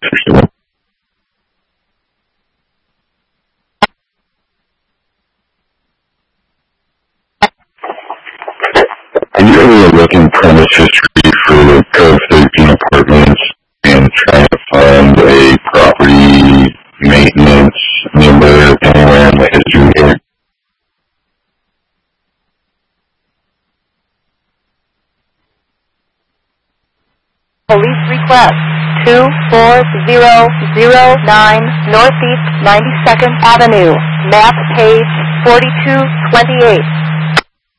Are you ever looking premise history for Code 13 apartments and trying to find a property maintenance number anywhere in the history here? Police request 24009 Northeast 92nd Avenue, map page 4228.